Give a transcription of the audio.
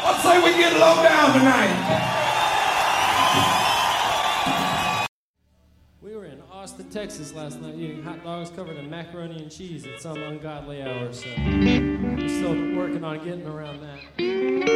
Let's say we get low down tonight. We were in Austin, Texas last night eating hot dogs covered in macaroni and cheese at some ungodly hour, so we're still working on getting around that.